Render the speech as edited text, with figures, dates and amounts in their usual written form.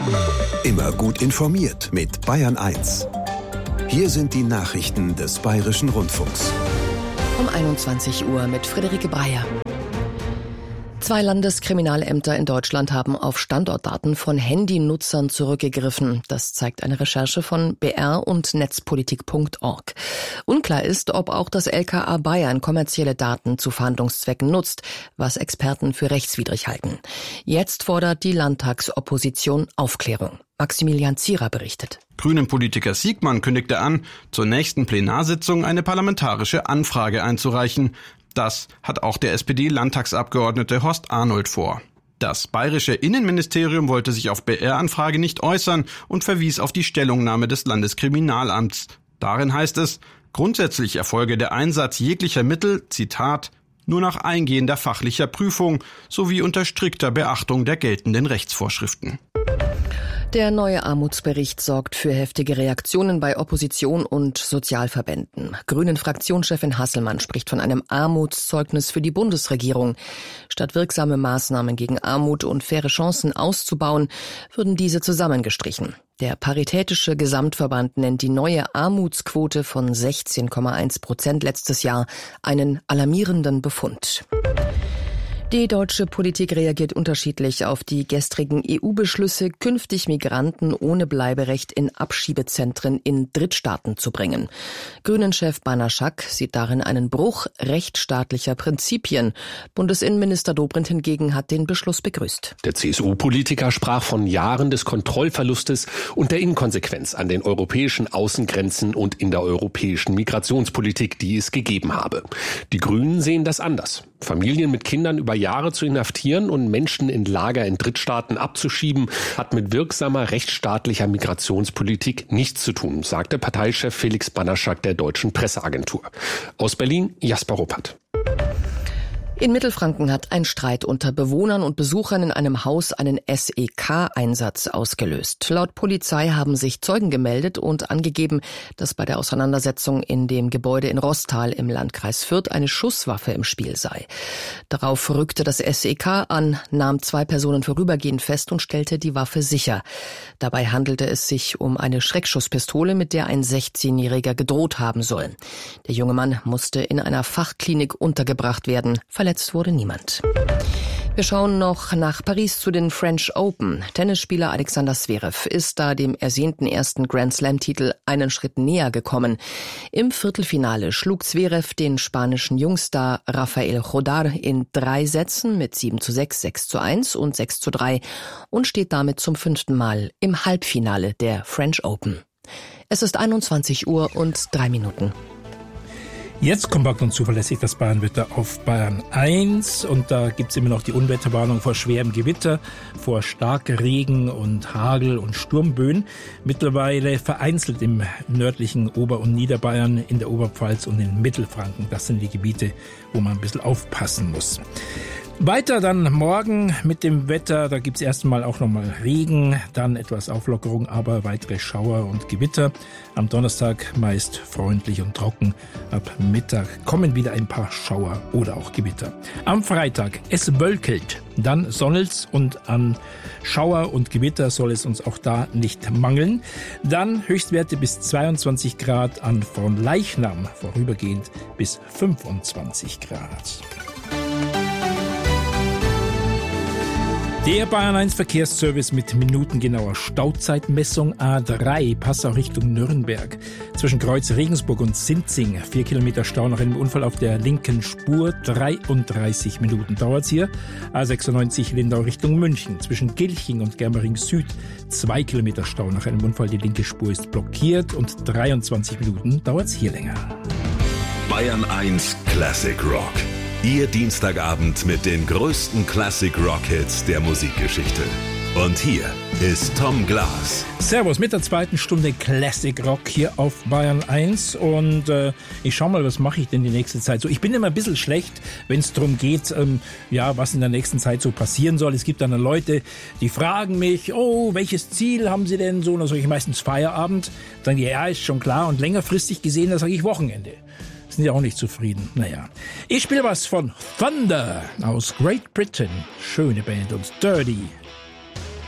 Immer gut informiert mit Bayern 1. Hier sind die Nachrichten des Bayerischen Rundfunks. Um 21 Uhr mit Friederike Breyer. 2 Landeskriminalämter in Deutschland haben auf Standortdaten von Handynutzern zurückgegriffen. Das zeigt eine Recherche von BR und netzpolitik.org. Unklar ist, ob auch das LKA Bayern kommerzielle Daten zu Fahndungszwecken nutzt, was Experten für rechtswidrig halten. Jetzt fordert die Landtagsopposition Aufklärung. Maximilian Zierer berichtet. Grünen-Politiker Siegmann kündigte an, zur nächsten Plenarsitzung eine parlamentarische Anfrage einzureichen. Das hat auch der SPD-Landtagsabgeordnete Horst Arnold vor. Das bayerische Innenministerium wollte sich auf BR-Anfrage nicht äußern und verwies auf die Stellungnahme des Landeskriminalamts. Darin heißt es, grundsätzlich erfolge der Einsatz jeglicher Mittel, Zitat, nur nach eingehender fachlicher Prüfung sowie unter strikter Beachtung der geltenden Rechtsvorschriften. Der neue Armutsbericht sorgt für heftige Reaktionen bei Opposition und Sozialverbänden. Grünen-Fraktionschefin Hasselmann spricht von einem Armutszeugnis für die Bundesregierung. Statt wirksame Maßnahmen gegen Armut und faire Chancen auszubauen, würden diese zusammengestrichen. Der Paritätische Gesamtverband nennt die neue Armutsquote von 16,1% letztes Jahr einen alarmierenden Befund. Die deutsche Politik reagiert unterschiedlich auf die gestrigen EU-Beschlüsse, künftig Migranten ohne Bleiberecht in Abschiebezentren in Drittstaaten zu bringen. Grünen-Chef Banaschak sieht darin einen Bruch rechtsstaatlicher Prinzipien. Bundesinnenminister Dobrindt hingegen hat den Beschluss begrüßt. Der CSU-Politiker sprach von Jahren des Kontrollverlustes und der Inkonsequenz an den europäischen Außengrenzen und in der europäischen Migrationspolitik, die es gegeben habe. Die Grünen sehen das anders. Familien mit Kindern über Jahre zu inhaftieren und Menschen in Lager in Drittstaaten abzuschieben, hat mit wirksamer rechtsstaatlicher Migrationspolitik nichts zu tun, sagte Parteichef Felix Banaschak der Deutschen Presseagentur. Aus Berlin, Jasper Ruppert. In Mittelfranken hat ein Streit unter Bewohnern und Besuchern in einem Haus einen SEK-Einsatz ausgelöst. Laut Polizei haben sich Zeugen gemeldet und angegeben, dass bei der Auseinandersetzung in dem Gebäude in Roßtal im Landkreis Fürth eine Schusswaffe im Spiel sei. Darauf rückte das SEK an, nahm 2 Personen vorübergehend fest und stellte die Waffe sicher. Dabei handelte es sich um eine Schreckschusspistole, mit der ein 16-Jähriger gedroht haben soll. Der junge Mann musste in einer Fachklinik untergebracht werden. Verletzt wurde niemand. Wir schauen noch nach Paris zu den French Open. Tennisspieler Alexander Zverev ist da dem ersehnten ersten Grand-Slam-Titel einen Schritt näher gekommen. Im Viertelfinale schlug Zverev den spanischen Jungstar Rafael Jodar in 3 Sätzen mit 7:6, 6:1 und 6:3 und steht damit zum 5. Mal im Halbfinale der French Open. Es ist 21 Uhr und 3 Minuten. Jetzt kompakt und zuverlässig das Bayernwetter auf Bayern 1 und da gibt's immer noch die Unwetterwarnung vor schwerem Gewitter, vor Starkregen und Hagel und Sturmböen. Mittlerweile vereinzelt im nördlichen Ober- und Niederbayern, in der Oberpfalz und in Mittelfranken. Das sind die Gebiete, wo man ein bisschen aufpassen muss. Weiter dann morgen mit dem Wetter, da gibt's erstmal auch nochmal Regen, dann etwas Auflockerung, aber weitere Schauer und Gewitter. Am Donnerstag meist freundlich und trocken. Ab Mittag kommen wieder ein paar Schauer oder auch Gewitter. Am Freitag, es wölkelt, dann sonnelt's und an Schauer und Gewitter soll es uns auch da nicht mangeln. Dann Höchstwerte bis 22 Grad, an Fronleichnam vorübergehend bis 25 Grad. Der Bayern 1 Verkehrsservice mit minutengenauer Stauzeitmessung A3 Passau Richtung Nürnberg. Zwischen Kreuz Regensburg und Sinzing 4 Kilometer Stau nach einem Unfall auf der linken Spur. 33 Minuten dauert's hier. A96 Lindau Richtung München. Zwischen Gilching und Germering Süd 2 Kilometer Stau nach einem Unfall. Die linke Spur ist blockiert und 23 Minuten dauert's hier länger. Bayern 1 Classic Rock. Ihr Dienstagabend mit den größten Classic-Rock-Hits der Musikgeschichte. Und hier ist Tom Glas. Servus mit der 2. Stunde Classic Rock hier auf Bayern 1 und ich schau mal, was mache ich denn die nächste Zeit so. Ich bin immer ein bisschen schlecht, wenn es darum geht, was in der nächsten Zeit so passieren soll. Es gibt dann Leute, die fragen mich, welches Ziel haben Sie denn so? Da sage ich meistens Feierabend. Dann ja, ist schon klar und längerfristig gesehen, da sage ich Wochenende. Sind ja auch nicht zufrieden. Naja. Ich spiele was von Thunder aus Great Britain. Schöne Band und Dirty